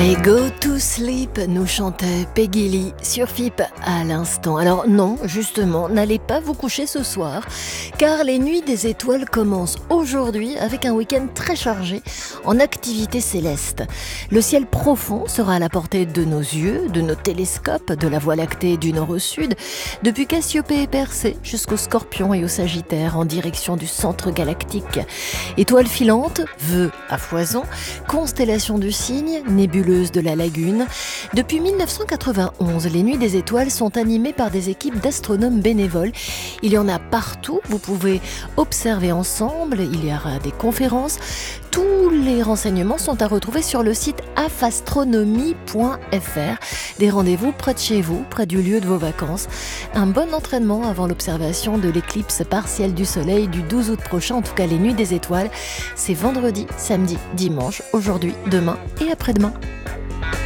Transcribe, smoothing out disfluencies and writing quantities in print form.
I go to sleep, nous chantait Peggy Lee sur FIP à l'instant. Alors non, justement, n'allez pas vous coucher ce soir, car les nuits des étoiles commencent aujourd'hui avec un week-end très chargé en activités célestes. Le ciel profond sera à la portée de nos yeux, de nos télescopes, de la Voie lactée du nord au sud, depuis Cassiopée et Persée jusqu'au Scorpion et au Sagittaire en direction du centre galactique. Étoiles filantes, vœux à foison, constellation du Cygne, nébuleuse de la Lagune. Depuis 1991, les Nuits des Étoiles sont animées par des équipes d'astronomes bénévoles. Il y en a partout, vous pouvez observer ensemble, il y aura des conférences. Tous les renseignements sont à retrouver sur le site afastronomie.fr. Des rendez-vous près de chez vous, près du lieu de vos vacances. Un bon entraînement avant l'observation de l'éclipse partielle du Soleil du 12 août prochain. En tout cas, les Nuits des Étoiles, c'est vendredi, samedi, dimanche, aujourd'hui, demain et après-demain.